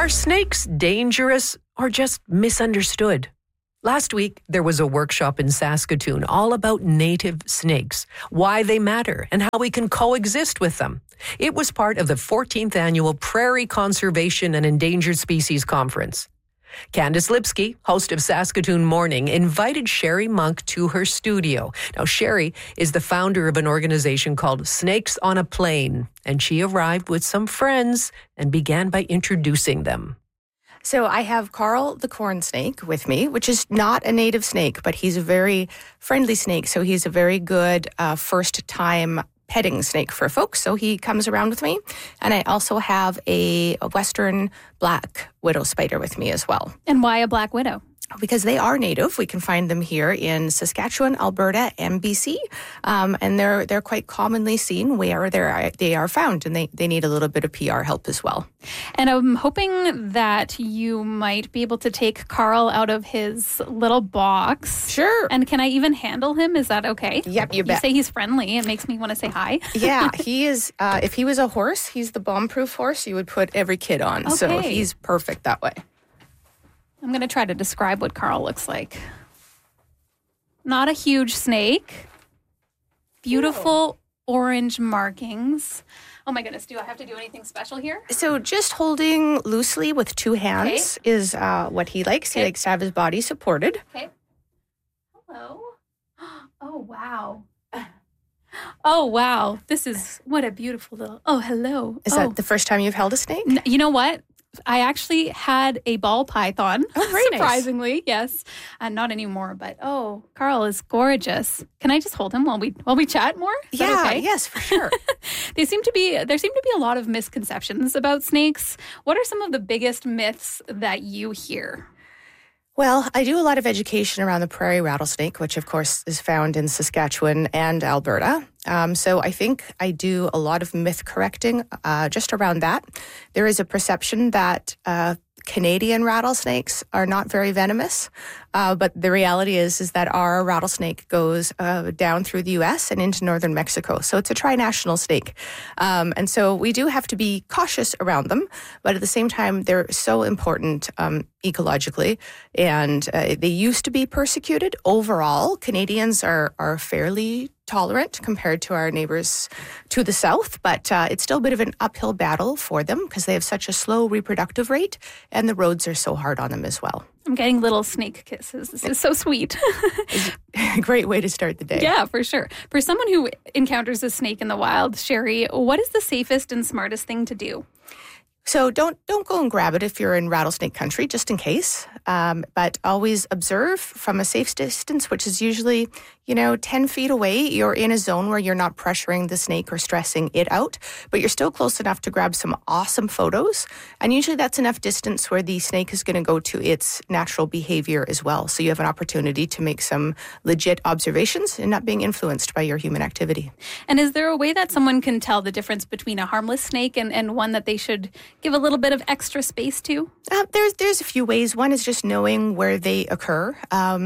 Are snakes dangerous or just misunderstood? Last week, there was a workshop in Saskatoon all about native snakes, why they matter, and how we can coexist with them. It was part of the 14th annual Prairie Conservation and Endangered Species Conference. Candice Lipsky, host of Saskatoon Morning, invited Sherry Monk to her studio. Now, Sherry is the founder of an organization called Snakes on a Plane, and she arrived with some friends and began by introducing them. So I have Carl the corn snake with me, which is not a native snake, but he's a very friendly snake. So he's a very good first-time petting snake for folks. So he comes around with me. And I also have a western black widow spider with me as well. And why a black widow? Because they are native. We can find them here in Saskatchewan, Alberta, and BC. And they're quite commonly seen where they are found, and they need a little bit of PR help as well. And I'm hoping that you might be able to take Carl out of his little box. Sure. And can I even handle him? Is that okay? Yep, you bet. You say he's friendly. It makes me want to say hi. Yeah, he is. If he was a horse, he's the bomb-proof horse you would put every kid on. Okay. So he's perfect that way. I'm going to try to describe what Carl looks like. Not a huge snake. Beautiful orange markings. Oh my goodness, do I have to do anything special here? So just holding loosely with two hands is what he likes. He likes to have his body supported. Okay. Hello. Oh, wow. Oh, wow. This is, what a beautiful little, hello. Is that the first time you've held a snake? You know what? I actually had a ball python. Oh, very surprisingly, yes. Not anymore, but Carl is gorgeous. Can I just hold him while we chat more? Is that okay? Yes, for sure. There seem to be a lot of misconceptions about snakes. What are some of the biggest myths that you hear? Well, I do a lot of education around the prairie rattlesnake, which of course is found in Saskatchewan and Alberta. So I think I do a lot of myth correcting just around that. There is a perception that Canadian rattlesnakes are not very venomous, but the reality is that our rattlesnake goes down through the U.S. and into northern Mexico. So it's a tri-national snake. And so we do have to be cautious around them, but at the same time, they're so important ecologically, and they used to be persecuted. Overall, Canadians are fairly tolerant compared to our neighbors to the south, but it's still a bit of an uphill battle for them because they have such a slow reproductive rate and the roads are so hard on them as well. I'm getting little snake kisses. This is so sweet. A great way to start the day. Yeah, for sure. For someone who encounters a snake in the wild, Sherry, what is the safest and smartest thing to do? So don't go and grab it if you're in rattlesnake country, just in case. But always observe from a safe distance, which is usually, 10 feet away. You're in a zone where you're not pressuring the snake or stressing it out, but you're still close enough to grab some awesome photos. And usually that's enough distance where the snake is going to go to its natural behavior as well. So you have an opportunity to make some legit observations and not being influenced by your human activity. And is there a way that someone can tell the difference between a harmless snake and one that they should give a little bit of extra space to? There's a few ways. One is just knowing where they occur.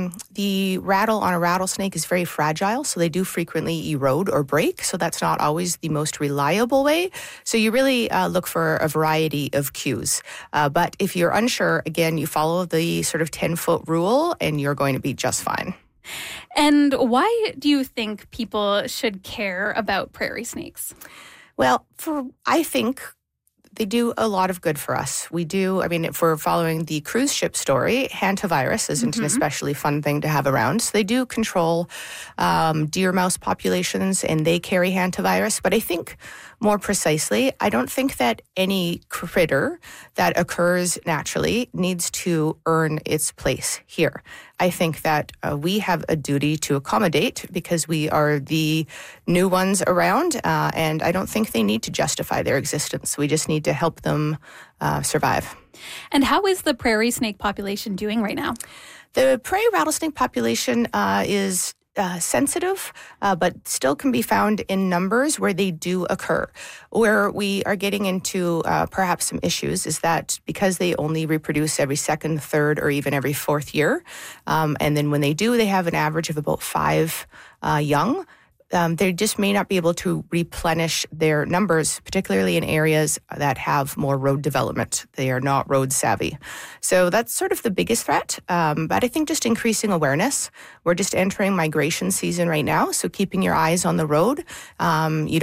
The rattle on a rattlesnake is very fragile, so they do frequently erode or break, so that's not always the most reliable way. So you really look for a variety of cues. But if you're unsure, again, you follow the sort of 10-foot rule and you're going to be just fine. And why do you think people should care about prairie snakes? Well, I think they do a lot of good for us. We do, if we're following the cruise ship story, hantavirus isn't an especially fun thing to have around. So they do control deer mouse populations and they carry hantavirus. But I think more precisely, I don't think that any critter that occurs naturally needs to earn its place here. I think that we have a duty to accommodate because we are the new ones around, and I don't think they need to justify their existence. We just need to help them survive. And how is the prairie snake population doing right now? The prairie rattlesnake population is sensitive, but still can be found in numbers where they do occur. Where we are getting into perhaps some issues is that because they only reproduce every second, third, or even every fourth year, and then when they do, they have an average of about 5 young. they just may not be able to replenish their numbers, particularly in areas that have more road development. They are not road savvy. So that's sort of the biggest threat. But I think just increasing awareness. We're just entering migration season right now, so keeping your eyes on the road. You